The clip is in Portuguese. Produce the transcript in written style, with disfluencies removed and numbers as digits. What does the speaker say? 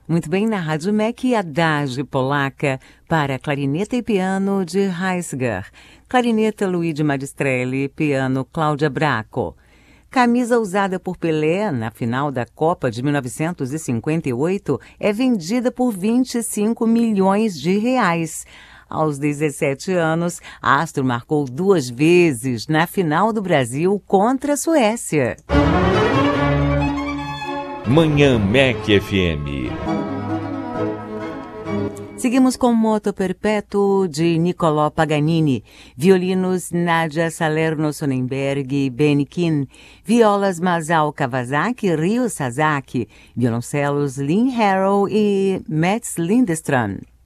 Muito bem, na Rádio MEC, Adagio Polaca para clarineta e piano de Heisger, clarineta Luigi Magistrelli, piano Cláudia Bracco. Camisa usada por Pelé na final da Copa de 1958 é vendida por 25 milhões de reais. Aos 17 anos, Astro marcou 2 vezes na final do Brasil contra a Suécia. Manhã MEC FM. Seguimos com Moto Perpétuo de Niccolò Paganini, violinos Nadia Salerno-Sonnenberg e Benny King, violas Masao Kawasaki e Ryo Sasaki, violoncelos Lynn Harrow e Mats Lindström.